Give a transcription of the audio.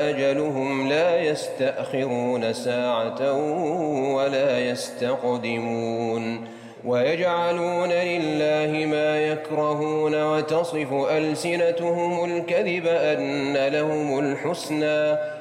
أجلهم لا يستأخرون ساعة ولا يستقدمون ويجعلون لله ما يكرهون وتصف ألسنتهم الكذب أن لهم الحسنى